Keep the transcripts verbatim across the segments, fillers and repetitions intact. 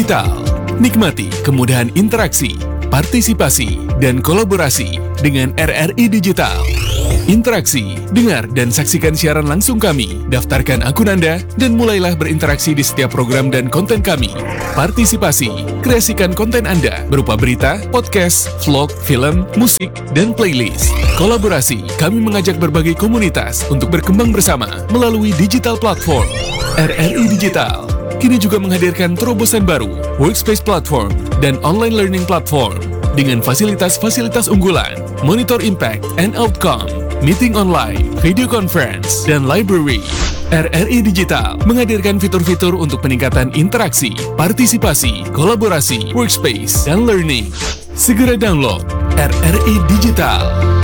Digital. Nikmati kemudahan interaksi, partisipasi, dan kolaborasi dengan R R I Digital. Interaksi, dengar dan saksikan siaran langsung kami, daftarkan akun Anda, dan mulailah berinteraksi di setiap program dan konten kami. Partisipasi, kreasikan konten Anda berupa berita, podcast, vlog, film, musik, dan playlist. Kolaborasi, kami mengajak berbagai komunitas untuk berkembang bersama melalui digital platform. R R I Digital kini juga menghadirkan terobosan baru, workspace platform, dan online learning platform dengan fasilitas-fasilitas unggulan, monitor impact and outcome, meeting online, video conference, dan library. R R I Digital menghadirkan fitur-fitur untuk peningkatan interaksi, partisipasi, kolaborasi, workspace, dan learning. Segera download R R I Digital.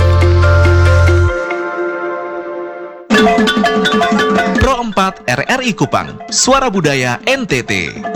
Pro empat R R I Kupang, Suara Budaya N T T.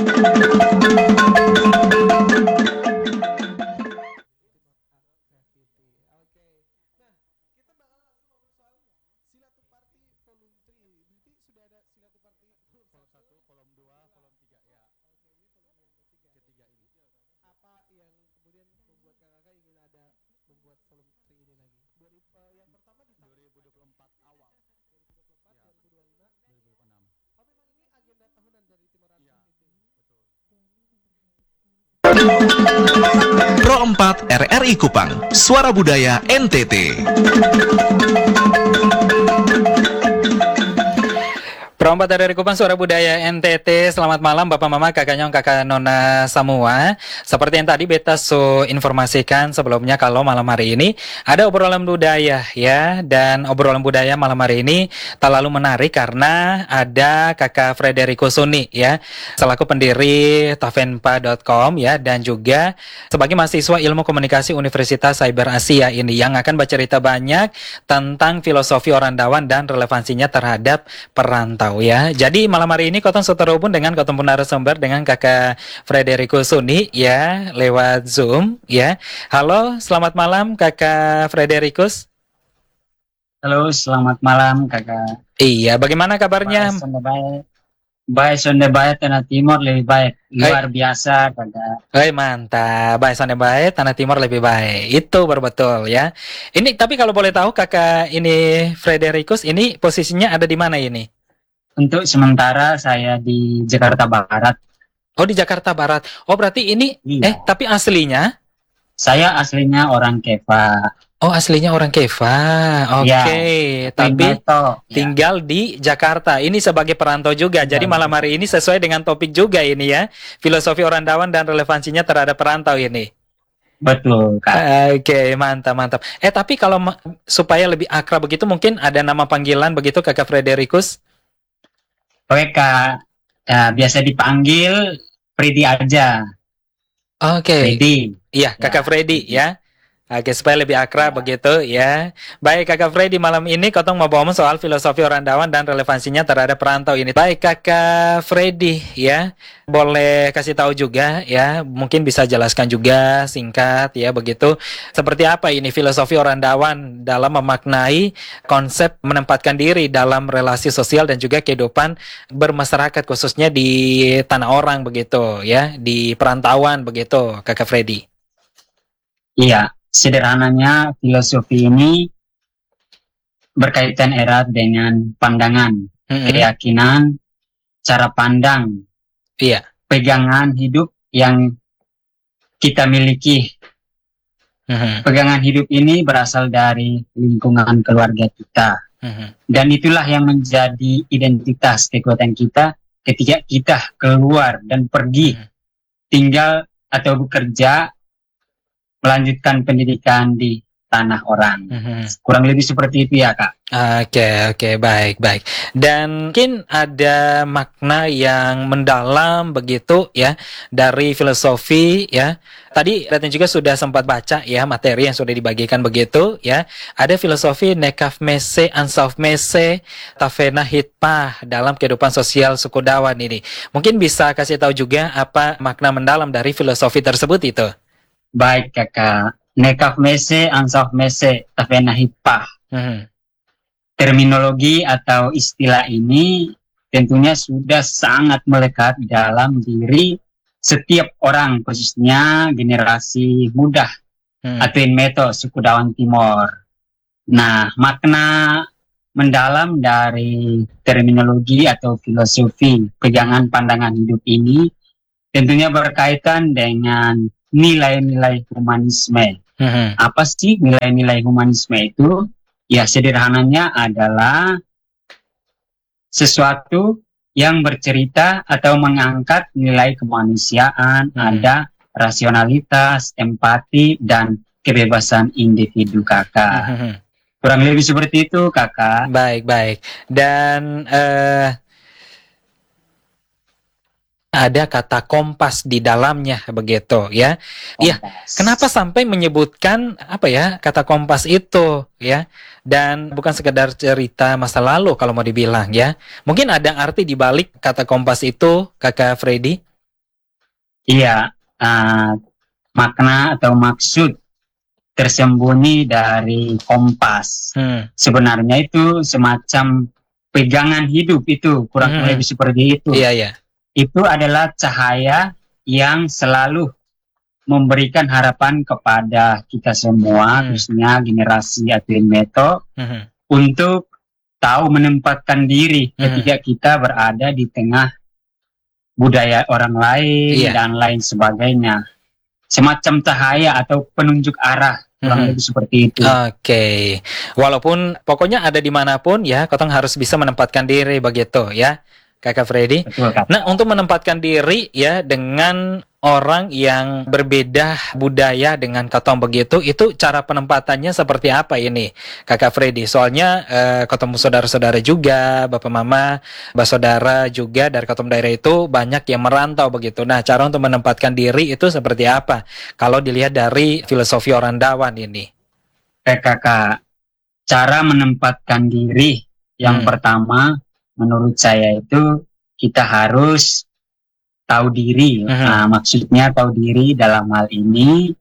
Pro empat R R I Kupang, Suara Budaya N T T. Pro empat R R I Kupang, Suara Budaya N T T. Selamat malam Bapak Mama, Kakak Nyong, Kakak Nona semua. Seperti yang tadi Beta so informasikan sebelumnya, kalau malam hari ini ada obrolan budaya ya. Dan obrolan budaya malam hari ini terlalu menarik karena ada Kakak Frederico Suni ya, selaku pendiri tavenpa dot com ya, dan juga sebagai mahasiswa Ilmu Komunikasi Universitas Cyber Asia ini yang akan bercerita banyak tentang filosofi Orandawan dan relevansinya terhadap perantau ya. Jadi malam hari ini Kotong sudah terhubung dengan Kotong narasumber dengan Kakak Frederico Suni ya, lewat Zoom ya. Halo, selamat malam Kakak Fredericus. Halo, selamat malam Kakak. Iya, bagaimana kabarnya? Baik, baik, sonde baik, Tanah Timur lebih baik, luar Hai. biasa Kakak. Hei, mantap, baik sonde baik, Tanah Timur lebih baik, itu berbetul ya. Ini tapi kalau boleh tahu Kakak ini Fredericus ini posisinya ada di mana ini? Untuk sementara saya di Jakarta Barat. Oh, di Jakarta Barat. Oh, berarti ini iya. eh tapi aslinya? Saya aslinya orang Keva. Oh, aslinya orang Keva. Oke, okay. Ya, tapi Beto, tinggal ya. di Jakarta. Ini sebagai perantau juga. Ya, Jadi malam hari ini sesuai dengan topik juga ini ya. Filosofi Orandawan dan relevansinya terhadap perantau ini. Betul, Kak. Oke, okay, mantap, mantap. Eh, tapi kalau ma- supaya lebih akrab begitu mungkin ada nama panggilan begitu Kakak Fredericus? Oke Kak, ya, biasa dipanggil Freddy aja. Oke. Okay. Freddy. Iya, Kakak ya. Freddy ya. Oke, supaya lebih akrab ya. begitu ya. Baik Kakak Freddy, malam ini Kotong mau ngomong soal filosofi Orandawan dan relevansinya terhadap perantau ini. Baik Kakak Freddy ya, boleh kasih tahu juga ya, mungkin bisa jelaskan juga singkat ya begitu. Seperti apa ini filosofi Orandawan dalam memaknai konsep menempatkan diri dalam relasi sosial dan juga kehidupan bermasyarakat khususnya di tanah orang begitu ya, di perantauan begitu Kakak Freddy. Iya. Sederhananya filosofi ini berkaitan erat dengan pandangan, mm-hmm. keyakinan, cara pandang, iya. pegangan hidup yang kita miliki. Mm-hmm. Pegangan hidup ini berasal dari lingkungan keluarga kita. Mm-hmm. Dan itulah yang menjadi identitas kekuatan kita ketika kita keluar dan pergi, mm-hmm. tinggal atau bekerja, melanjutkan pendidikan di tanah orang. Mm-hmm. Kurang lebih seperti itu ya Kak. Oke, okay, oke, okay, baik, baik. Dan mungkin ada makna yang mendalam begitu ya dari filosofi ya. Tadi Raten juga sudah sempat baca ya materi yang sudah dibagikan begitu ya. Ada filosofi nekaf mese, ansaf mese, tafena hitpah dalam kehidupan sosial suku Dawan ini. Mungkin bisa kasih tahu juga apa makna mendalam dari filosofi tersebut itu? Baik Kakak. Nekaf mese, ansaf mese, tafena hitpah. Hmm. Terminologi atau istilah ini tentunya sudah sangat melekat dalam diri setiap orang, khususnya generasi muda Hmm. atau Inmeto suku Dawan Timor. Nah, makna mendalam dari terminologi atau filosofi pegangan pandangan hidup ini tentunya berkaitan dengan nilai-nilai humanisme. Hmm. Apa sih nilai-nilai humanisme itu? Ya, sederhananya adalah sesuatu yang bercerita atau mengangkat nilai kemanusiaan, Hmm. ada rasionalitas, empati, dan kebebasan individu, kakak. Hmm. Kurang lebih seperti itu, kakak. Baik, baik. Dan eh, ada kata kompas di dalamnya begitu ya. Iya. Kompas. Kenapa sampai menyebutkan apa ya kata kompas itu ya? Dan bukan sekedar cerita masa lalu kalau mau dibilang ya. Mungkin ada arti di balik kata kompas itu, Kakak Freddy? Iya, uh, makna atau maksud tersembunyi dari kompas. Hmm. Sebenarnya itu semacam pegangan hidup itu, kurang Hmm. lebih seperti itu. Iya, iya. Itu adalah cahaya yang selalu memberikan harapan kepada kita semua, Hmm. khususnya generasi atau Inmeto, Hmm. untuk tahu menempatkan diri Hmm. ketika kita berada di tengah budaya orang lain Iya. dan lain sebagainya. Semacam cahaya atau penunjuk arah, kurang Hmm. lebih seperti itu. Oke, walaupun pokoknya ada dimanapun ya, Kotong harus bisa menempatkan diri begitu ya, Kakak Freddy. Betul, Kak. Nah, untuk menempatkan diri ya dengan orang yang berbeda budaya dengan Kotong begitu, itu cara penempatannya seperti apa ini, Kakak Freddy? Soalnya eh, ketemu saudara-saudara juga, bapak mama, mbak saudara juga dari Kotong daerah itu banyak yang merantau begitu. Nah, cara untuk menempatkan diri itu seperti apa? Kalau dilihat dari filosofi orang Dawan ini. Eh, kakak, cara menempatkan diri yang Hmm. pertama menurut saya itu kita harus tahu diri. Mhm. Nah, maksudnya tahu diri dalam hal ini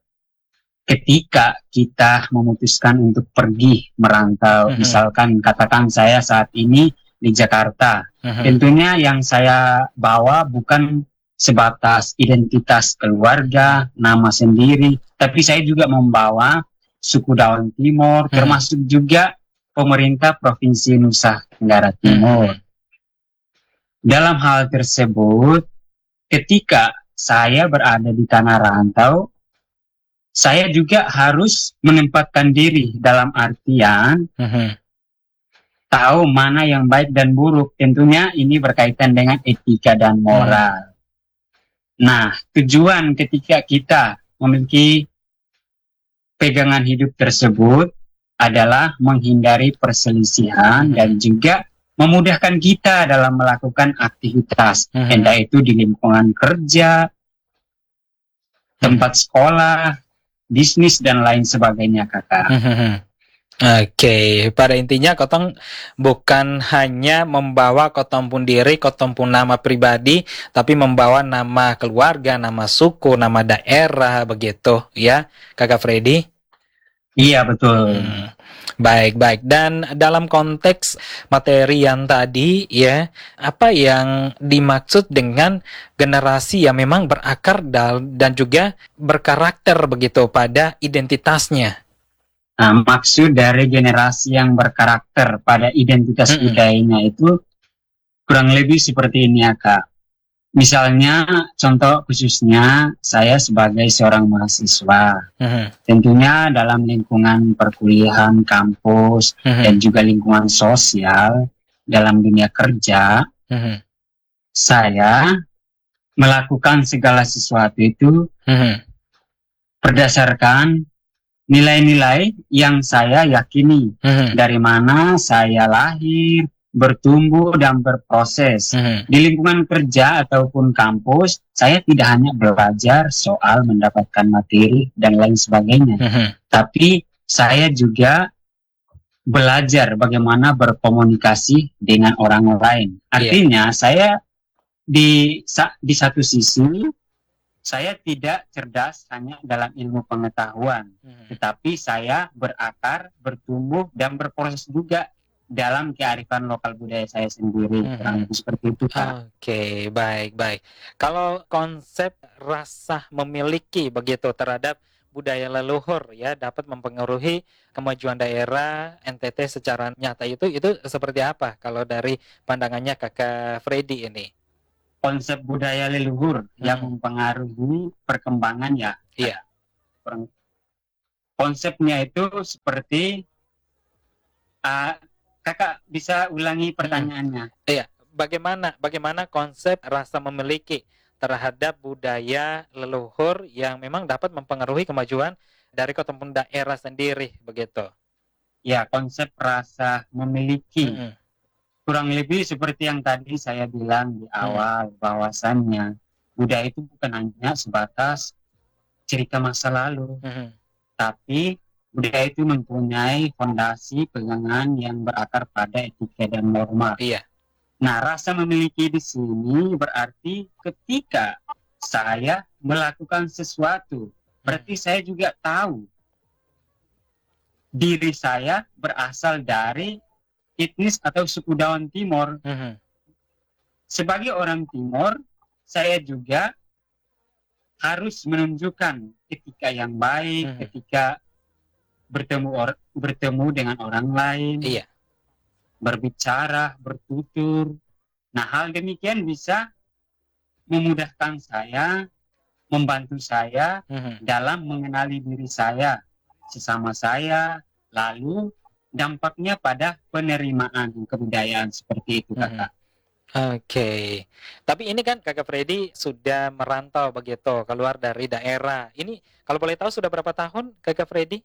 ketika kita memutuskan untuk pergi merantau. Mhm. Misalkan katakan saya saat ini di Jakarta. Mhm. Tentunya yang saya bawa bukan sebatas identitas keluarga, nama sendiri, tapi saya juga membawa suku Dawan Timor, Mhm. termasuk juga pemerintah Provinsi Nusa Tenggara Timur. Mhm. Dalam hal tersebut, ketika saya berada di tanah rantau, saya juga harus menempatkan diri dalam artian Mhm. tahu mana yang baik dan buruk. Tentunya ini berkaitan dengan etika dan moral. Nah, tujuan ketika kita memiliki pegangan hidup tersebut adalah menghindari perselisihan Mhm. dan juga memudahkan kita dalam melakukan aktivitas, Mhm. entah itu di lingkungan kerja, tempat sekolah, bisnis, dan lain sebagainya, kakak. Mhm. Oke, pada intinya Kotong bukan hanya membawa Kotong pun diri, Kotong pun nama pribadi, tapi membawa nama keluarga, nama suku, nama daerah, begitu ya, Kakak Freddy? Iya, betul. Hmm. Baik, baik. Dan dalam konteks materi yang tadi ya, apa yang dimaksud dengan generasi yang memang berakar dal- dan juga berkarakter begitu pada identitasnya? Nah, maksud dari generasi yang berkarakter pada identitas Mm-mm. budayanya itu kurang lebih seperti ini ya, Kak. Misalnya, contoh khususnya saya sebagai seorang mahasiswa, Mhm. tentunya dalam lingkungan perkuliahan, kampus, Mhm. dan juga lingkungan sosial dalam dunia kerja, Mhm. saya melakukan segala sesuatu itu Mhm. berdasarkan nilai-nilai yang saya yakini, Mhm. dari mana saya lahir, bertumbuh, dan berproses. Mhm. Di lingkungan kerja ataupun kampus, saya tidak hanya belajar soal mendapatkan materi dan lain sebagainya, Mhm. tapi saya juga belajar bagaimana berkomunikasi dengan orang lain. Artinya, saya di, sa- di satu sisi, saya tidak cerdas hanya dalam ilmu pengetahuan, Mhm. tetapi saya berakar, bertumbuh, dan berproses juga dalam kearifan lokal budaya saya sendiri. Mhm. Kurang lebih seperti itu, Kak. Oke, baik, baik. Kalau konsep rasa memiliki begitu terhadap budaya leluhur ya dapat mempengaruhi kemajuan daerah N T T secara nyata itu itu seperti apa kalau dari pandangannya Kakak Freddy ini? Konsep budaya leluhur yang Hmm. mempengaruhi perkembangan ya. Iya. Kurang- Konsepnya itu seperti uh, Kakak bisa ulangi pertanyaannya. Iya, bagaimana bagaimana konsep rasa memiliki terhadap budaya leluhur yang memang dapat mempengaruhi kemajuan dari kota maupun daerah sendiri begitu. Ya, konsep rasa memiliki. Mm-mm. Kurang lebih seperti yang tadi saya bilang di awal, bahwasannya budaya itu bukan hanya sebatas cerita masa lalu, Mhm. tapi budaya itu mempunyai fondasi pegangan yang berakar pada etika dan norma. Iya. Nah, rasa memiliki di sini berarti ketika saya melakukan sesuatu, berarti saya juga tahu diri saya berasal dari etnis atau suku Dawan Timor. Mhm. Sebagai orang Timor, saya juga harus menunjukkan etika yang baik Mhm. ketika bertemu or- bertemu dengan orang lain, Iya. berbicara, bertutur. Nah, hal demikian bisa memudahkan saya, membantu saya Mhm. dalam mengenali diri saya, sesama saya, lalu dampaknya pada penerimaan kebudayaan seperti itu, Kakak. Oke, tapi ini kan Kakak Freddy sudah merantau begitu, keluar dari daerah. Ini kalau boleh tahu sudah berapa tahun Kakak Freddy?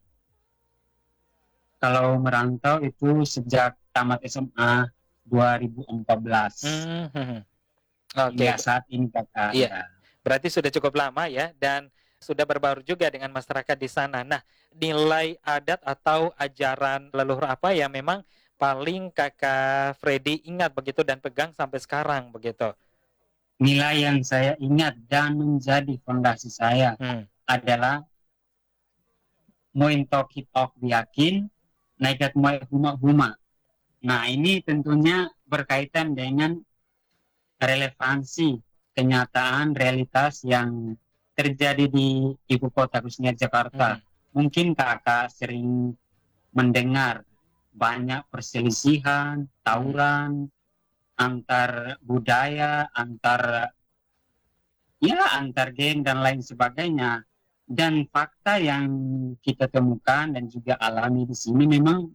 Kalau merantau itu sejak tamat S M A dua ribu empat belas. Mhm. Oke, Hingga saat ini, Kakak. Iya. Ya. berarti sudah cukup lama ya, dan sudah berbaur juga dengan masyarakat di sana. Nah, nilai adat atau ajaran leluhur apa yang memang paling Kakak Freddy ingat begitu dan pegang sampai sekarang begitu? Nilai yang saya ingat dan menjadi fondasi saya Hmm. adalah Mointok Hitok Biakin, Naikat Moy Huma Huma. Nah, ini tentunya berkaitan dengan relevansi kenyataan realitas yang terjadi di ibu kota khususnya Jakarta. Hmm. Mungkin kakak sering mendengar banyak perselisihan, tawuran antar budaya, antar ya antar geng dan lain sebagainya. Dan fakta yang kita temukan dan juga alami di sini memang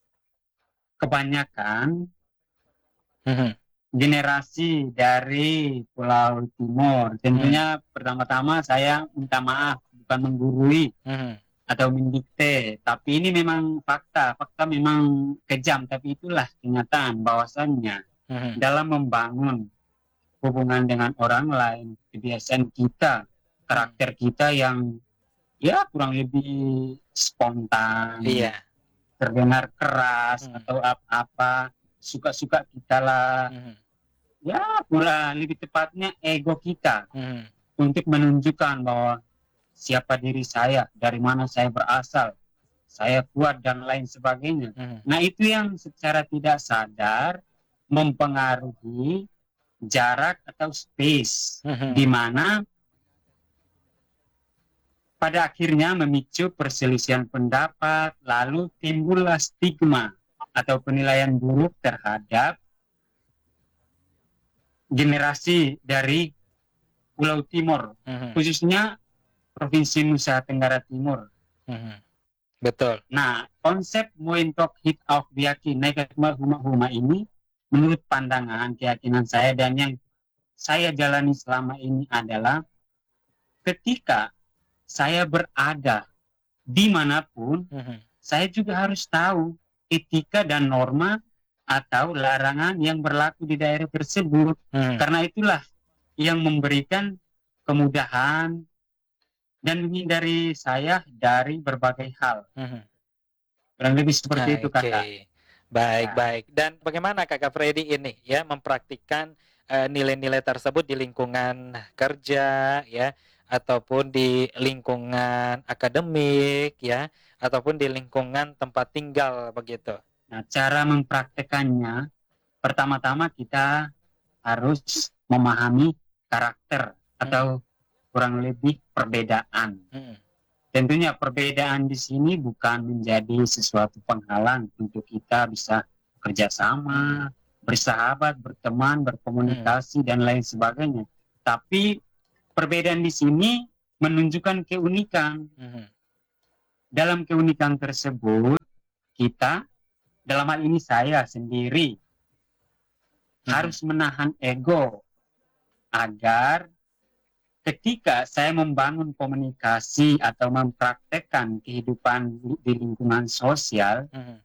kebanyakan Hmm. generasi dari Pulau Timur. Tentunya pertama-tama saya minta maaf, bukan menggurui Hmm. atau mendikte, tapi ini memang fakta. Fakta memang kejam, tapi itulah kenyataan bahwasannya Hmm. dalam membangun hubungan dengan orang lain, kebiasaan kita, karakter kita yang ya kurang lebih spontan, Iya. terdengar keras Hmm. atau apa-apa, suka-suka kita lah. Hmm. Ya, kurang lebih tepatnya ego kita Hmm. untuk menunjukkan bahwa siapa diri saya, dari mana saya berasal, saya kuat dan lain sebagainya. Hmm. Nah, itu yang secara tidak sadar mempengaruhi jarak atau space, Hmm. di mana pada akhirnya memicu perselisihan pendapat, lalu timbullah stigma atau penilaian buruk terhadap generasi dari Pulau Timur, Hmm. khususnya Provinsi Nusa Tenggara Timur. Hmm. Betul. Nah, konsep Mointok Hit of Biaki Naikat Huma Huma ini menurut pandangan keyakinan saya dan yang saya jalani selama ini adalah ketika saya berada dimanapun, Hmm. saya juga harus tahu etika dan norma atau larangan yang berlaku di daerah tersebut. Hmm. Karena itulah yang memberikan kemudahan dan menghindari saya dari berbagai hal. Hmm. Kurang lebih seperti itu, Oke. Kakak. Baik, Ya. baik. Dan bagaimana Kakak Freddy ini ya mempraktikkan eh, nilai-nilai tersebut di lingkungan kerja ya, ataupun di lingkungan akademik ya, ataupun di lingkungan tempat tinggal begitu? Nah, cara mempraktekannya, pertama-tama kita harus memahami karakter atau kurang lebih perbedaan. Hmm. Tentunya perbedaan di sini bukan menjadi sesuatu penghalang untuk kita bisa bekerja sama, bersahabat, berteman, berkomunikasi, dan lain sebagainya. Tapi perbedaan di sini menunjukkan keunikan. Hmm. Dalam keunikan tersebut, kita, dalam hal ini saya sendiri, hmm. harus menahan ego agar ketika saya membangun komunikasi atau mempraktekkan kehidupan di lingkungan sosial, hmm.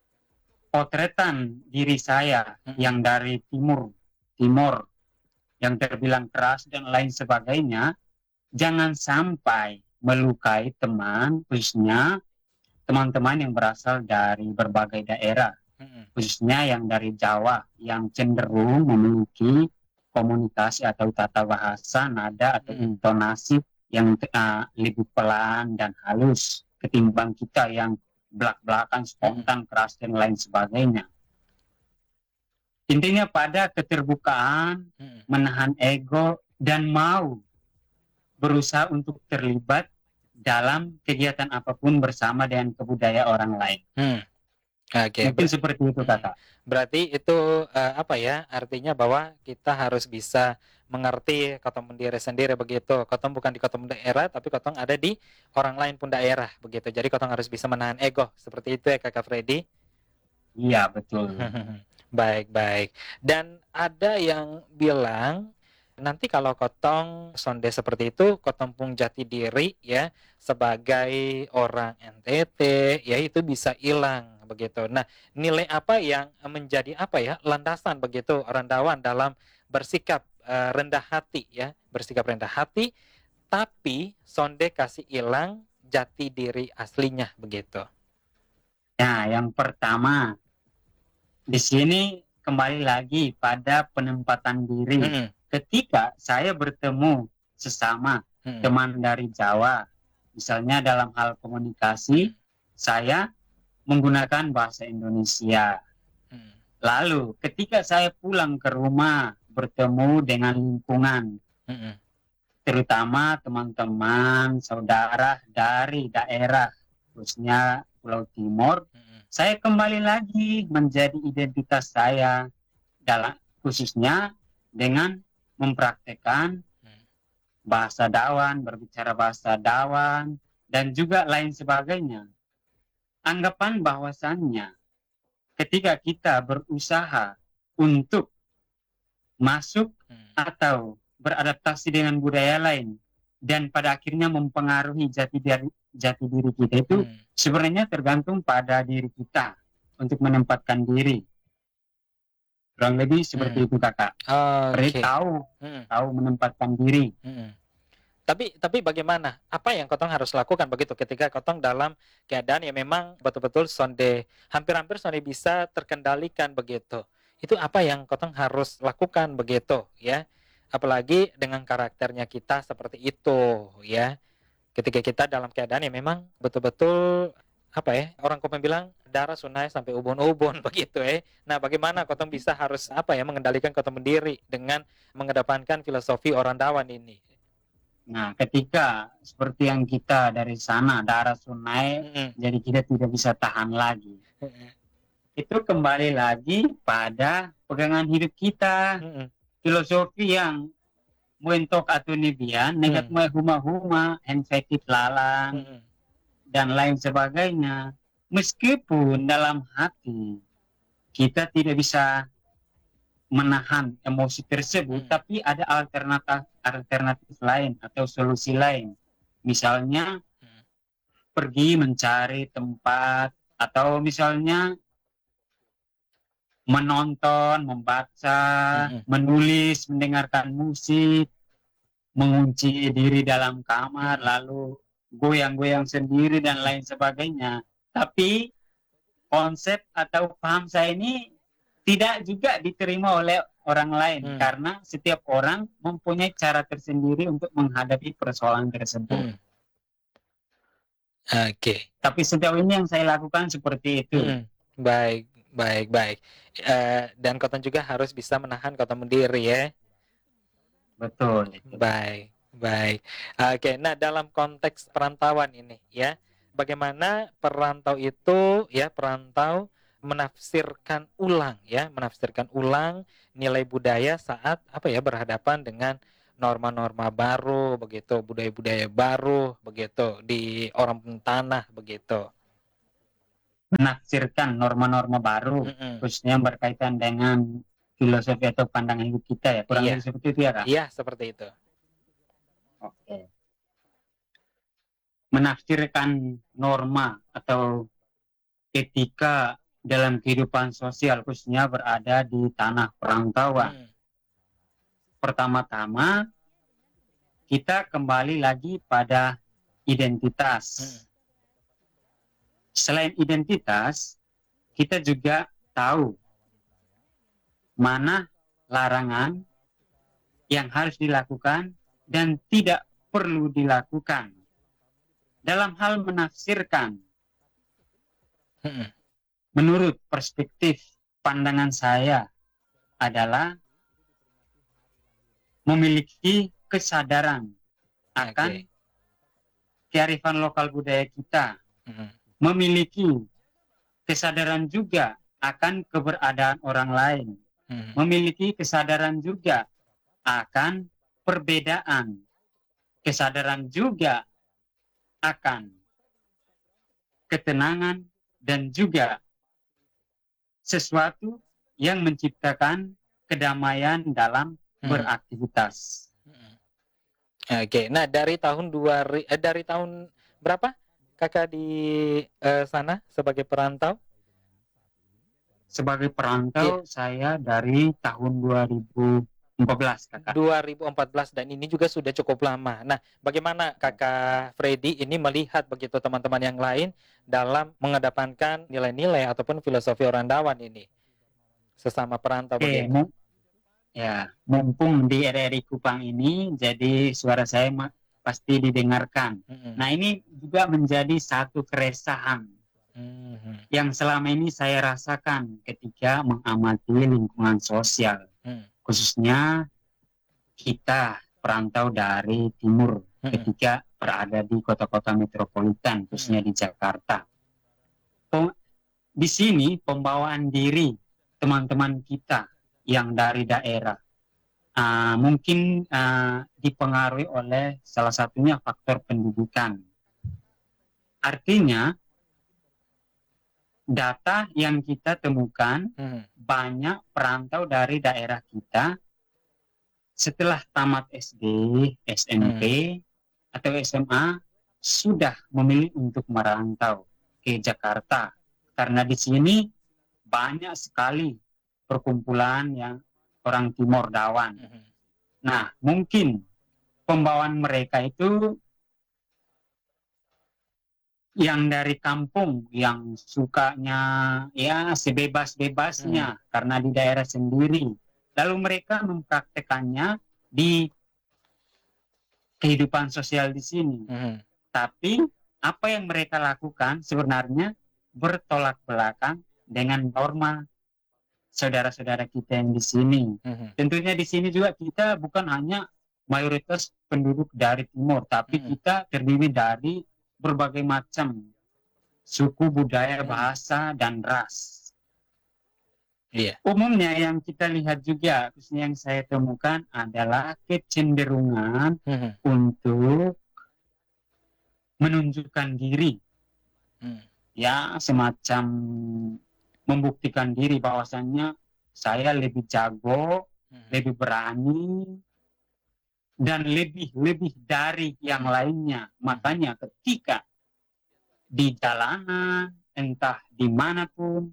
potretan diri saya hmm. yang dari timur, timur, yang terbilang keras dan lain sebagainya, jangan sampai melukai teman, khususnya teman-teman yang berasal dari berbagai daerah, hmm. khususnya yang dari Jawa, yang cenderung memiliki komunikasi atau tata bahasa, nada atau hmm. intonasi yang uh, lebih pelan dan halus ketimbang kita yang belak-belakan, spontan, hmm. keras dan lain sebagainya. Intinya pada keterbukaan, hmm. menahan ego dan mau berusaha untuk terlibat dalam kegiatan apapun bersama dengan kebudayaan orang lain. Hmm. Oke, mungkin seperti itu, Kakak. Berarti itu uh, apa ya? Artinya bahwa kita harus bisa mengerti kotong diri sendiri begitu. Kotong bukan di kotong daerah, tapi kotong ada di orang lain pun daerah begitu. Jadi kotong harus bisa menahan ego. Seperti itu ya, Kakak Freddy? Iya, betul. Baik, baik. Dan ada yang bilang nanti kalau kotong sonde seperti itu, kotong pun jati diri ya sebagai orang N T T, ya itu bisa hilang begitu. Nah, nilai apa yang menjadi apa ya landasan begitu Randawan dalam bersikap uh, rendah hati ya, bersikap rendah hati, tapi sonde kasih hilang jati diri aslinya begitu. Nah, yang pertama di sini kembali lagi pada penempatan diri. Hmm. Ketika saya bertemu sesama hmm. teman dari Jawa, misalnya dalam hal komunikasi, hmm. saya menggunakan bahasa Indonesia. Hmm. Lalu ketika saya pulang ke rumah, bertemu dengan lingkungan, hmm. terutama teman-teman, saudara dari daerah, khususnya Pulau Timur, hmm. saya kembali lagi menjadi identitas saya, dalam khususnya dengan mempraktekkan bahasa Dawan, berbicara bahasa Dawan, dan juga lain sebagainya. Anggapan bahwasannya ketika kita berusaha untuk masuk hmm. atau beradaptasi dengan budaya lain dan pada akhirnya mempengaruhi jati diri, jati diri kita itu hmm. sebenarnya tergantung pada diri kita untuk menempatkan diri. Kurang lebih seperti hmm. itu, Kakak. Oh, okay. tahu, hmm. tahu menempatkan diri. Hmm. Tapi, tapi bagaimana? Apa yang kotong harus lakukan begitu ketika kotong dalam keadaan yang memang betul-betul sonde, hampir-hampir sonde bisa terkendalikan begitu. Itu apa yang kotong harus lakukan begitu, ya? Apalagi dengan karakternya kita seperti itu, ya. Ketika kita dalam keadaan yang memang betul-betul apa ya, orang Kopeng bilang darah sunai sampai ubun-ubun begitu ya. Nah, bagaimana kotong bisa harus apa ya mengendalikan kotong sendiri dengan mengedepankan filosofi orang Dawan ini? Nah, ketika seperti yang kita dari sana darah sunai, mm-hmm. jadi kita tidak bisa tahan lagi. Mm-hmm. Itu kembali lagi pada pegangan hidup kita, mm-hmm. filosofi yang muentok atau nibian, negat mm-hmm. huma-huma, henfekit lalang. Mm-hmm. dan lain sebagainya, meskipun dalam hati kita tidak bisa menahan emosi tersebut, hmm. tapi ada alternatif alternatif lain atau solusi lain, misalnya hmm. pergi mencari tempat atau misalnya menonton, membaca, hmm. menulis, mendengarkan musik, mengunci diri dalam kamar, lalu goyang-goyang sendiri dan lain sebagainya. Tapi konsep atau paham saya ini tidak juga diterima oleh orang lain hmm. karena setiap orang mempunyai cara tersendiri untuk menghadapi persoalan tersebut. Hmm. Oke. Okay. Tapi sejauh ini yang saya lakukan seperti itu. Hmm. Baik. Baik, baik. Eh, dan Cotton juga harus bisa menahan Cotton sendiri ya. Betul. Baik, baik. Oke, nah dalam konteks perantauan ini ya, bagaimana perantau itu ya, perantau menafsirkan ulang ya, menafsirkan ulang nilai budaya saat apa ya, berhadapan dengan norma-norma baru begitu, budaya-budaya baru begitu di orang tanah begitu. Menafsirkan norma-norma baru, Mm-mm. khususnya yang berkaitan dengan filosofi atau pandangan hidup kita ya, kurang Iya. lebih seperti itu ya Kak? Iya, seperti itu. Oke. Menafsirkan norma atau etika dalam kehidupan sosial, khususnya berada di tanah perantauan. Hmm. Pertama-tama, kita kembali lagi pada identitas. Hmm. Selain identitas, kita juga tahu mana larangan yang harus dilakukan dan tidak perlu dilakukan. Dalam hal menafsirkan, Hmm. menurut perspektif pandangan saya adalah memiliki kesadaran akan Okay. kearifan lokal budaya kita, Hmm. memiliki kesadaran juga akan keberadaan orang lain, Hmm. memiliki kesadaran juga akan perbedaan, kesadaran juga akan ketenangan dan juga sesuatu yang menciptakan kedamaian dalam Hmm. beraktivitas. Hmm. Oke, nah dari tahun dua ri- eh, dari tahun berapa kakak di eh, sana sebagai perantau? Sebagai perantau saya dari tahun dua ribu empat belas kakak. dua ribu empat belas, dan ini juga sudah cukup lama. Nah, bagaimana kakak Freddy ini melihat begitu teman-teman yang lain dalam mengedepankan nilai-nilai ataupun filosofi Orandawan ini sesama perantau Oke, begitu? mu- ya mumpung di R R I Kupang ini, jadi suara saya ma- pasti didengarkan. Mm-mm. Nah ini juga menjadi satu keresahan Mhm. yang selama ini saya rasakan ketika mengamati lingkungan sosial, Mm. khususnya kita perantau dari timur Mm-mm. ketika berada di kota-kota metropolitan, khususnya di Jakarta. Pem- Di sini pembawaan diri teman-teman kita yang dari daerah uh, mungkin uh, dipengaruhi oleh salah satunya faktor pendidikan. Artinya data yang kita temukan, Mhm. banyak perantau dari daerah kita setelah tamat S D, S M P, atau S M A sudah memilih untuk merantau ke Jakarta karena di sini banyak sekali perkumpulan yang orang Timor Dawan. Mhm. Nah, mungkin pembawaan mereka itu yang dari kampung, yang sukanya ya sebebas-bebasnya karena di daerah sendiri. Lalu mereka mempraktekannya di kehidupan sosial di sini. Mhm. Tapi apa yang mereka lakukan sebenarnya bertolak belakang dengan norma saudara-saudara kita yang di sini. Mhm. Tentunya di sini juga kita bukan hanya mayoritas penduduk dari timur, tapi Mhm. kita terdiri dari berbagai macam suku, budaya, Mhm. bahasa, dan ras. Iya. Umumnya yang kita lihat juga, khususnya yang saya temukan adalah kecenderungan Mhm. untuk menunjukkan diri, Mhm. ya semacam membuktikan diri bahwasannya saya lebih jago, Mhm. lebih berani, dan lebih-lebih dari yang lainnya. Makanya ketika di jalanan, entah dimanapun,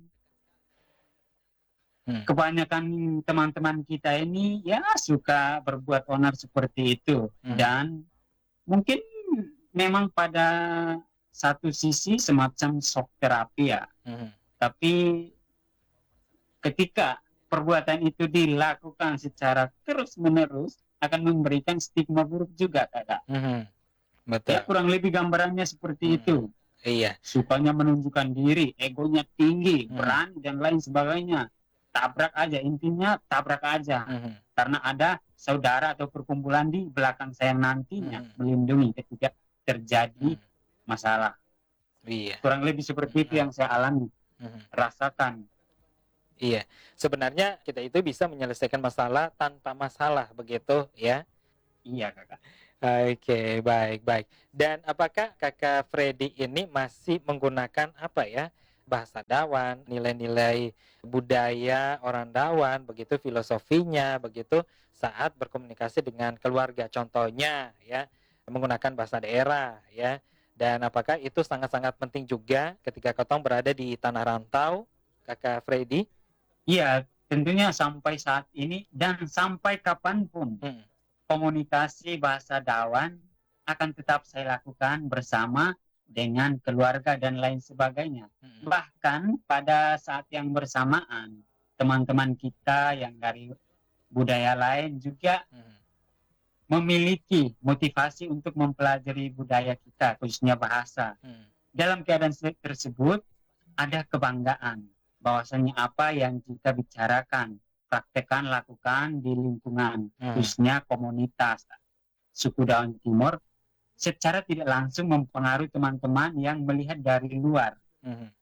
Hmm. kebanyakan teman-teman kita ini ya suka berbuat onar seperti itu. Hmm. Dan mungkin memang pada satu sisi semacam shock terapi ya. Mhm. Tapi ketika perbuatan itu dilakukan secara terus-menerus akan memberikan stigma buruk juga, kakak. Mhm. Betul. Ya kurang lebih gambarannya seperti Hmm. itu. Iya. Sukanya menunjukkan diri, egonya tinggi, Hmm. berani dan lain sebagainya. Tabrak aja, intinya tabrak aja. Hmm. Karena ada saudara atau perkumpulan di belakang saya yang nantinya Hmm. melindungi ketika terjadi Hmm. masalah. Iya. Kurang lebih seperti itu Hmm. yang saya alami, Hmm. rasakan. Iya, sebenarnya kita itu bisa menyelesaikan masalah tanpa masalah, begitu ya? Iya kakak. Oke, baik, baik. Dan apakah kakak Freddy ini masih menggunakan apa ya, bahasa Dawan, nilai-nilai budaya orang Dawan, begitu filosofinya, begitu saat berkomunikasi dengan keluarga, contohnya ya, menggunakan bahasa daerah ya. Dan apakah itu sangat-sangat penting juga ketika Kotong berada di tanah rantau, kakak Freddy? Iya, tentunya sampai saat ini dan sampai kapanpun Hmm. komunikasi bahasa Dawan akan tetap saya lakukan bersama dengan keluarga dan lain sebagainya. Hmm. Bahkan pada saat yang bersamaan, teman-teman kita yang dari budaya lain juga Hmm. memiliki motivasi untuk mempelajari budaya kita, khususnya bahasa. Hmm. Dalam keadaan tersebut, ada kebanggaan bahwasanya apa yang kita bicarakan, praktekkan, lakukan di lingkungan, Hmm. khususnya komunitas suku Dawan Timur, secara tidak langsung mempengaruhi teman-teman yang melihat dari luar. Hmm.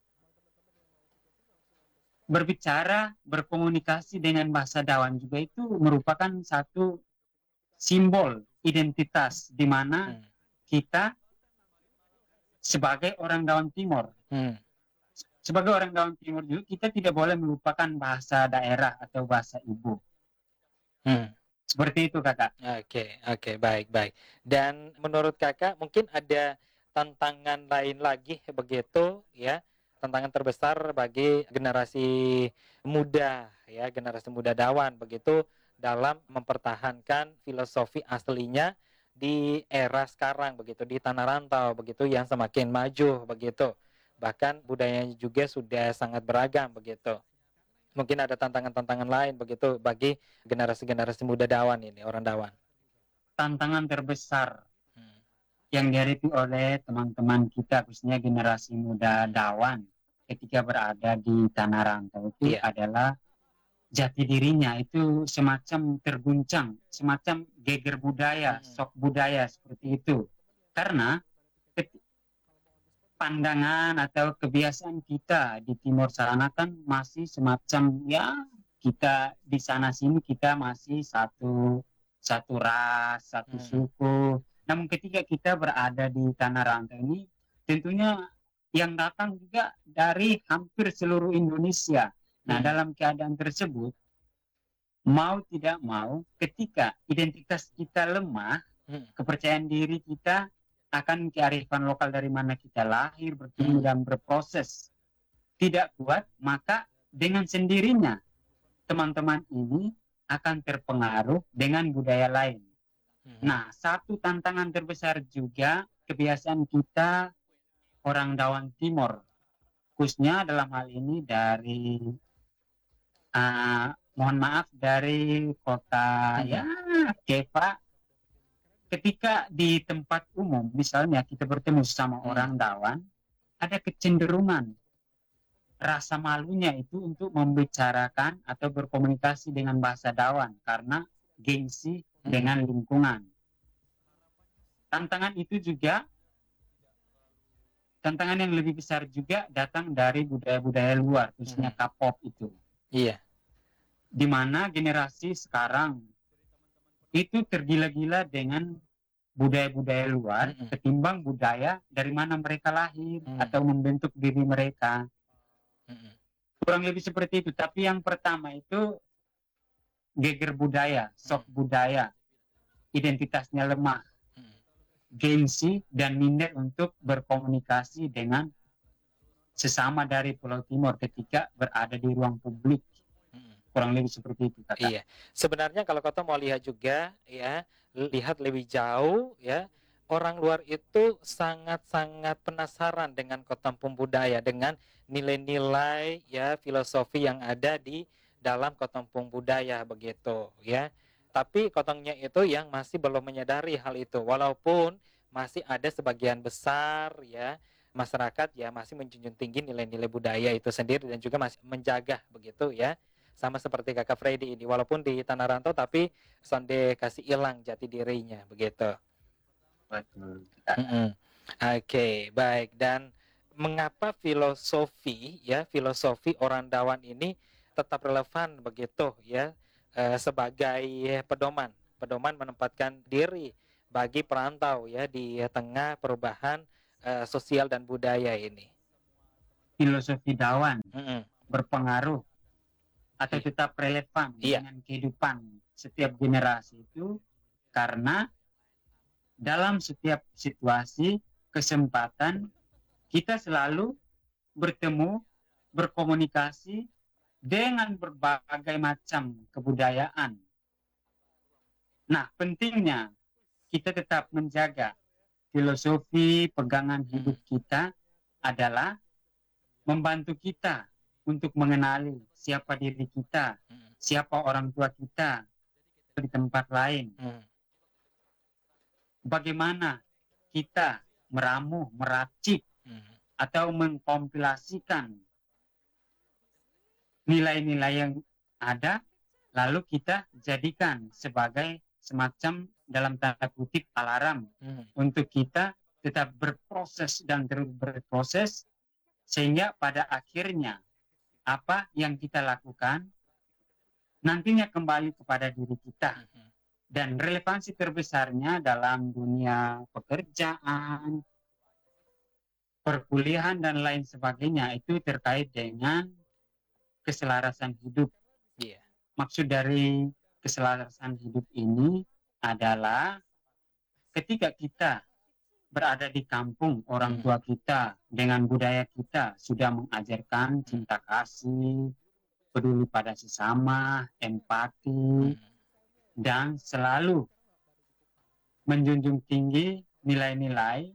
Berbicara, berkomunikasi dengan bahasa Dawan juga itu merupakan satu simbol identitas di mana Hmm. kita sebagai orang Dawan Timur, Hmm. sebagai orang Dawan Timur juga kita tidak boleh melupakan bahasa daerah atau bahasa ibu. Hmm. Seperti itu kakak. Oke, oke, baik, baik. Dan menurut kakak mungkin ada tantangan lain lagi begitu ya, tantangan terbesar bagi generasi muda ya, generasi muda Dawan begitu dalam mempertahankan filosofi aslinya di era sekarang begitu, di tanah rantau begitu yang semakin maju begitu. Bahkan budayanya juga sudah sangat beragam begitu. Mungkin ada tantangan-tantangan lain begitu bagi generasi-generasi muda Dawan ini, orang Dawan. Tantangan terbesar Hmm. yang dihadapi oleh teman-teman kita, khususnya generasi muda Dawan ketika berada di tanah rantau itu Iya. adalah jati dirinya itu semacam terguncang, semacam geger budaya, Hmm. shock budaya seperti itu. Karena ket- pandangan atau kebiasaan kita di timur sana kan masih semacam ya kita di sana sini kita masih satu satu ras, satu Hmm. suku. Namun ketika kita berada di tanah rantau ini tentunya yang datang juga dari hampir seluruh Indonesia. Nah, Hmm. dalam keadaan tersebut mau tidak mau ketika identitas kita lemah, Hmm. kepercayaan diri kita akan kearifan lokal dari mana kita lahir, bertumbuh Hmm. dan berproses tidak kuat, maka dengan sendirinya teman-teman ini akan terpengaruh dengan budaya lain. Hmm. Nah, satu tantangan terbesar juga kebiasaan kita orang Dawan Timur, khususnya dalam hal ini dari uh, mohon maaf dari kota Hmm. ya Keva. Ketika di tempat umum, misalnya kita bertemu sama Hmm. orang Dawan, ada kecenderungan rasa malunya itu untuk membicarakan atau berkomunikasi dengan bahasa Dawan karena gengsi Hmm. dengan lingkungan. Tantangan itu juga, tantangan yang lebih besar juga datang dari budaya-budaya luar, khususnya Hmm. K-pop itu. Iya. Di mana generasi sekarang itu tergila-gila dengan budaya-budaya luar Mm-mm. ketimbang budaya dari mana mereka lahir Mm. atau membentuk diri mereka. Hmm. Kurang lebih seperti itu. Tapi yang pertama itu geger budaya, shock Mm. budaya, identitasnya lemah, Hmm. gengsi dan minder untuk berkomunikasi dengan sesama dari Pulau Timur ketika berada di ruang publik. Hmm. Kurang lebih seperti itu, kakak. Iya, sebenarnya kalau Kota mau lihat juga ya, lihat lebih jauh ya, orang luar itu sangat-sangat penasaran dengan Kotampung budaya, dengan nilai-nilai ya filosofi yang ada di dalam Kotampung budaya begitu ya. Tapi Kotongnya itu yang masih belum menyadari hal itu, walaupun masih ada sebagian besar ya masyarakat ya masih menjunjung tinggi nilai-nilai budaya itu sendiri dan juga masih menjaga begitu ya. Sama seperti Kakak Freddy ini, walaupun di tanah rantau tapi sonde kasih hilang jati dirinya begitu. Betul. Mm-mm. Oke, baik. Dan mengapa filosofi ya filosofi orang Dawan ini tetap relevan begitu ya eh, sebagai pedoman pedoman menempatkan diri bagi perantau ya di tengah perubahan eh, sosial dan budaya ini. Filosofi Dawan Mm-mm. berpengaruh atau Iya. tetap relevan Iya. dengan kehidupan setiap generasi itu karena dalam setiap situasi kesempatan kita selalu bertemu, berkomunikasi dengan berbagai macam kebudayaan. Nah, pentingnya kita tetap menjaga filosofi pegangan hidup kita adalah membantu kita untuk mengenali siapa diri kita, siapa orang tua kita di tempat lain. Mm. Bagaimana kita meramu, meracik, Mm. atau mengkompilasikan nilai-nilai yang ada, lalu kita jadikan sebagai semacam dalam tanda kutip alarm Mm. untuk kita tetap berproses dan terus berproses sehingga pada akhirnya apa yang kita lakukan nantinya kembali kepada diri kita. Mm. Dan relevansi terbesarnya dalam dunia pekerjaan, perkuliahan dan lain sebagainya itu terkait dengan keselarasan hidup. Iya. Maksud dari keselarasan hidup ini adalah ketika kita berada di kampung, orang tua kita dengan budaya kita sudah mengajarkan cinta kasih, peduli pada sesama, empati, Mm. dan selalu menjunjung tinggi nilai-nilai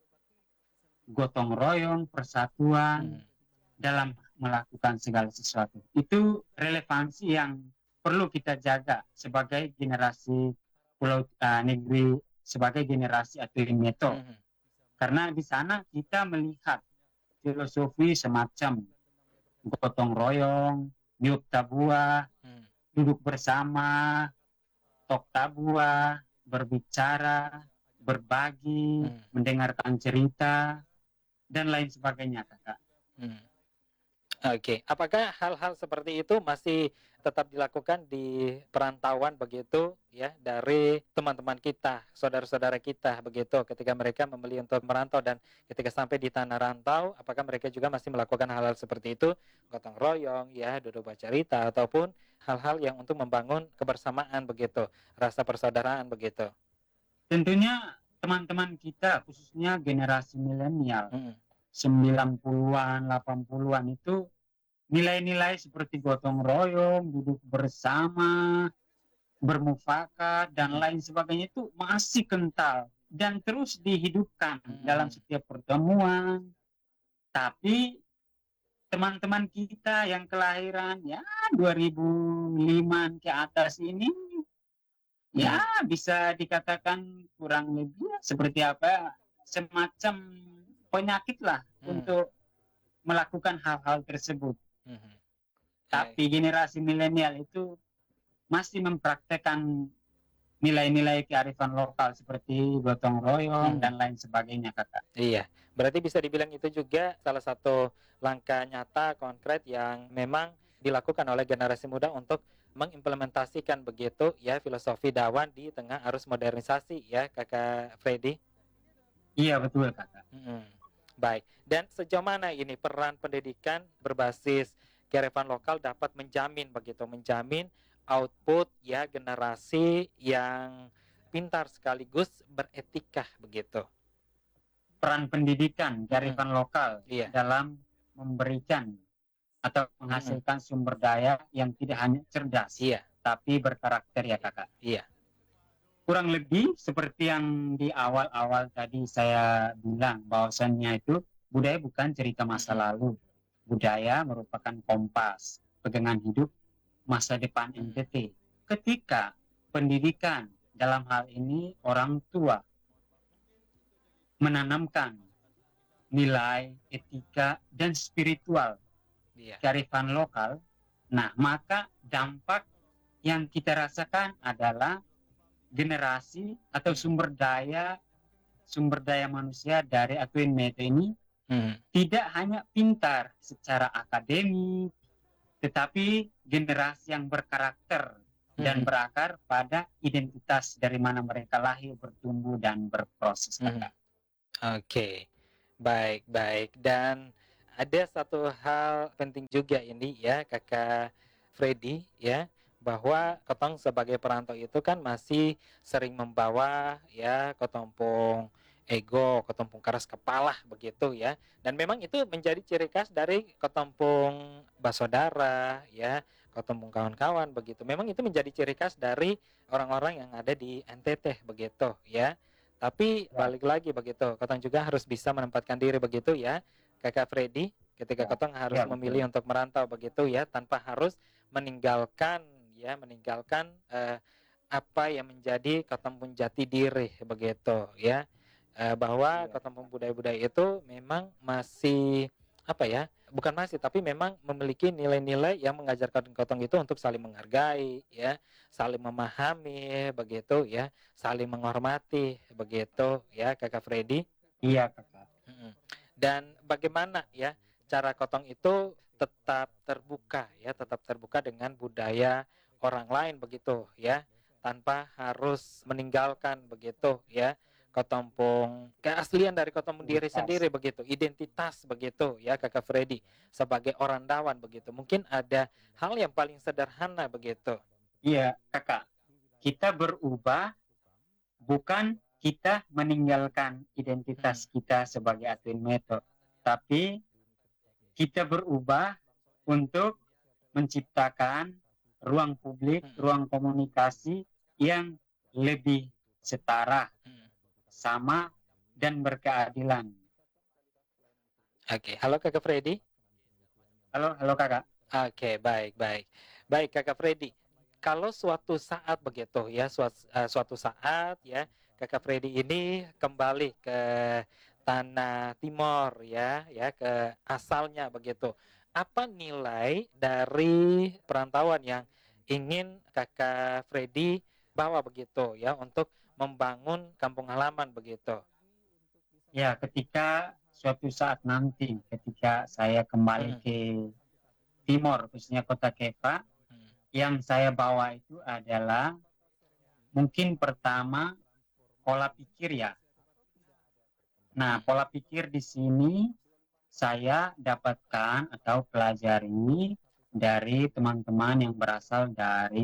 gotong royong, persatuan Mm. dalam melakukan segala sesuatu. Itu relevansi yang perlu kita jaga sebagai generasi pulau uh, negeri, sebagai generasi atau Meto. Mm. Karena di sana kita melihat filosofi semacam gotong royong, niup tabua, Mm. duduk bersama, tok tabua, berbicara, berbagi, Hmm. mendengarkan cerita, dan lain sebagainya, kakak. Hmm. Oke, apakah hal-hal seperti itu masih tetap dilakukan di perantauan begitu ya dari teman-teman kita, saudara-saudara kita begitu ketika mereka memilih untuk merantau dan ketika sampai di tanah rantau, apakah mereka juga masih melakukan hal-hal seperti itu, gotong royong ya, duduk bercerita ataupun hal-hal yang untuk membangun kebersamaan begitu, rasa persaudaraan begitu. Tentunya teman-teman kita khususnya generasi milenial Hmm. sembilan puluhan, delapan puluhan itu nilai-nilai seperti gotong royong, duduk bersama, bermufakat dan lain sebagainya itu masih kental dan terus dihidupkan Hmm. dalam setiap pertemuan. Tapi teman-teman kita yang kelahiran ya dua ribu lima ke atas ini ya bisa dikatakan kurang lebih seperti apa semacam penyakit lah Hmm. untuk melakukan hal-hal tersebut. Hmm. Tapi generasi milenial itu masih mempraktekkan nilai-nilai kearifan lokal seperti gotong royong Hmm. dan lain sebagainya, kakak. Iya, berarti bisa dibilang itu juga salah satu langkah nyata konkret yang memang dilakukan oleh generasi muda untuk mengimplementasikan begitu ya filosofi Dawan di tengah arus modernisasi ya, Kakak Freddy. Iya, betul, kakak. Mm-mm. Baik, dan sejauh mana ini peran pendidikan berbasis kearifan lokal dapat menjamin begitu, menjamin output ya generasi yang pintar sekaligus beretika begitu. Peran pendidikan kearifan lokal Iya. dalam memberikan atau menghasilkan sumber daya yang tidak hanya cerdas, Iya, tapi berkarakter ya, kakak. iya. Kurang lebih seperti yang di awal-awal tadi saya bilang bahwasannya itu budaya bukan cerita masa lalu. Budaya merupakan kompas pegangan hidup masa depan N T T. Ketika pendidikan dalam hal ini orang tua menanamkan nilai, etika, dan spiritual Iya. kearifan lokal, nah maka dampak yang kita rasakan adalah generasi atau sumber daya sumber daya manusia dari Atuin Mete ini Hmm. tidak hanya pintar secara akademik, tetapi generasi yang berkarakter dan Hmm. berakar pada identitas dari mana mereka lahir, bertumbuh, dan berproses. Hmm. Kakak. Oke, baik, baik. Dan ada satu hal penting juga ini ya, Kakak Freddy ya, bahwa Kotong sebagai perantau itu kan masih sering membawa ya kotompong ego, kotompong keras kepala begitu ya. Dan memang itu menjadi ciri khas dari kotompong basodara ya, kotompong kawan-kawan begitu. Memang itu menjadi ciri khas dari orang-orang yang ada di N T T begitu ya. Tapi Ya. balik lagi begitu, Kotong juga harus bisa menempatkan diri begitu ya, Kakak Freddy, ketika Ya. Kotong harus Ya, betul. memilih untuk merantau begitu ya, tanpa harus meninggalkan ya, meninggalkan eh, apa yang menjadi Kotong pun jati diri begitu ya, Eh, bahwa Ya. Kotong pun budaya-budaya itu memang masih apa ya, bukan masih tapi memang memiliki nilai-nilai yang mengajarkan Kotong itu untuk saling menghargai ya, saling memahami begitu ya, saling menghormati begitu ya, Kakak Freddy. Iya, Kakak. Mm-mm. Dan bagaimana ya cara Kotong itu tetap terbuka ya, tetap terbuka dengan budaya orang lain begitu ya, tanpa harus meninggalkan begitu ya Kotompong keaslian dari Kotompong diri Identitas. sendiri begitu, identitas begitu ya, Kakak Freddy sebagai orang Dawan begitu. Mungkin ada hal yang paling sederhana begitu. Iya, Kakak. Kita berubah bukan kita meninggalkan identitas kita sebagai Atuin Mete, tapi kita berubah untuk menciptakan ruang publik, Hmm. ruang komunikasi yang lebih setara, Hmm. sama, dan berkeadilan. Oke, halo Kakak Freddy. Halo, halo Kakak. Oke, baik, baik. Baik, Kakak Freddy. Kalau suatu saat begitu ya, suatu, uh, suatu saat ya, Kakak Freddy ini kembali ke tanah Timor ya, ya ke asalnya begitu. Apa nilai dari perantauan yang ingin Kakak Freddy bawa begitu ya untuk membangun kampung halaman begitu? Ya, ketika suatu saat nanti, ketika saya kembali Hmm. ke Timor, khususnya kota Kepa, Hmm. yang saya bawa itu adalah mungkin pertama pola pikir ya. Nah, pola pikir di sini saya dapatkan atau pelajari dari teman-teman yang berasal dari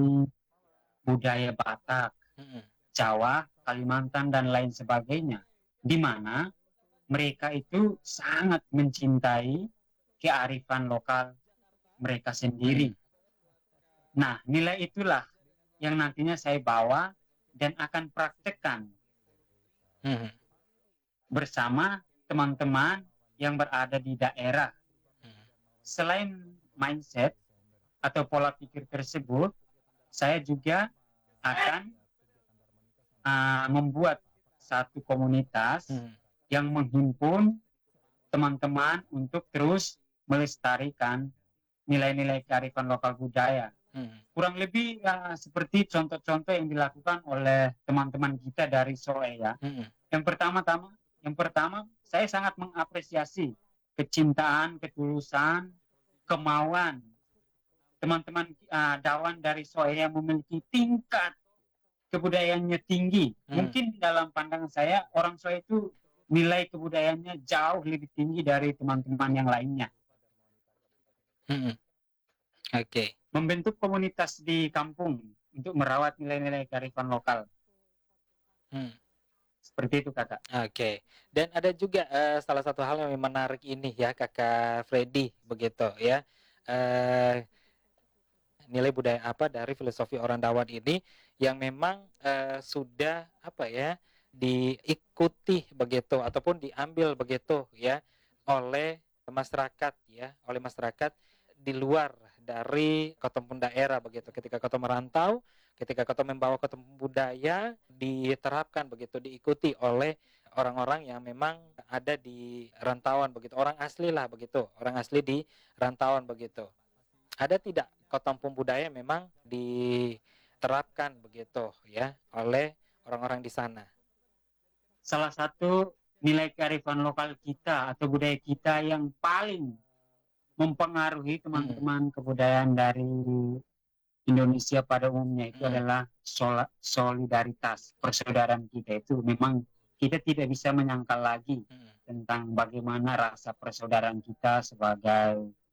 budaya Batak, Hmm. Jawa, Kalimantan, dan lain sebagainya, di mana mereka itu sangat mencintai kearifan lokal mereka sendiri. Hmm. Nah, nilai itulah yang nantinya saya bawa dan akan praktekkan Hmm. bersama teman-teman yang berada di daerah. Hmm. Selain mindset atau pola pikir tersebut, saya juga akan uh, membuat satu komunitas Hmm. yang menghimpun teman-teman untuk terus melestarikan nilai-nilai kearifan lokal budaya. Hmm. Kurang lebih uh, seperti contoh-contoh yang dilakukan oleh teman-teman kita dari S O E ya. Hmm. Yang pertama-tama, yang pertama saya sangat mengapresiasi kecintaan, ketulusan, kemauan teman-teman uh, Dawan dari S O E yang memiliki tingkat kebudayaannya tinggi. Hmm. Mungkin dalam pandangan saya orang S O E itu nilai kebudayaannya jauh lebih tinggi dari teman-teman yang lainnya. Hmm. Oke. Okay. Membentuk komunitas di kampung untuk merawat nilai-nilai kearifan lokal. Hmm. Seperti itu, Kakak. Oke. Okay. Dan ada juga uh, salah satu hal yang menarik ini ya, Kakak Freddy begitu ya. Uh, nilai budaya apa dari filosofi orang Dawan ini yang memang uh, sudah apa ya diikuti begitu ataupun diambil begitu ya oleh masyarakat ya, oleh masyarakat di luar dari Kotompong daerah begitu. Ketika Kotom merantau, ketika Kotom membawa Kotompong budaya diterapkan begitu, diikuti oleh orang-orang yang memang ada di rantauan begitu, orang asli lah begitu, orang asli di rantauan begitu. Ada tidak Kotampung budaya memang diterapkan begitu ya oleh orang-orang di sana? Salah satu nilai kearifan lokal kita atau budaya kita yang paling mempengaruhi teman-teman kebudayaan dari Indonesia pada umumnya itu hmm. adalah sol- solidaritas, persaudaraan kita. Itu memang kita tidak bisa menyangkal lagi hmm. tentang bagaimana rasa persaudaraan kita sebagai